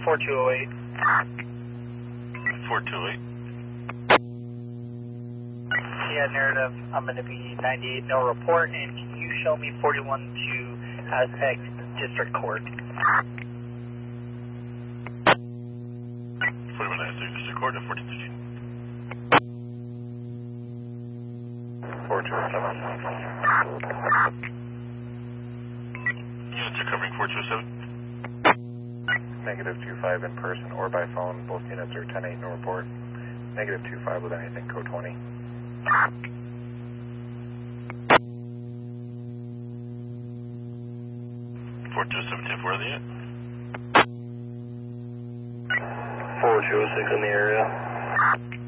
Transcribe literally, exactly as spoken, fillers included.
four two oh eight. four two eight. Yeah, narrative. I'm going to be ninety-eight, no report, and can you show me forty-one to Aztec District Court? forty-one Aztec District Court at fourteen fifteen. four two seven. Units are covering four two seven. Negative two five in person or by phone. Both units are ten eight, no report. Negative two five with anything, code twenty. four two seven, ten four, are they at? four two oh six in the area.